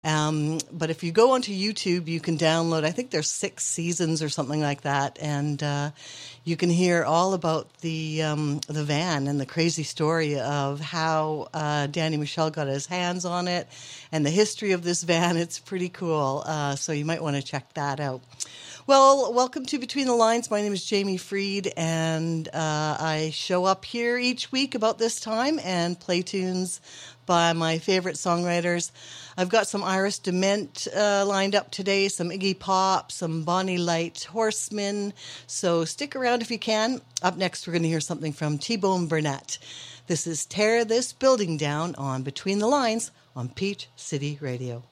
But if you go onto YouTube, you can download, I think there's 6 seasons or something like that. And you can hear all about the van and the crazy story of how Danny Michel got his hands on it and the history of this van. It's pretty cool. So you might want to check that out. Well, welcome to Between the Lines. My name is Jamie Freed, and I show up here each week about this time and play tunes by my favorite songwriters. I've got some Iris DeMent lined up today, some Iggy Pop, some Bonnie Light Horsemen. So stick around if you can. Up next, we're going to hear something from T-Bone Burnett. This is Tear This Building Down on Between the Lines on Peach City Radio.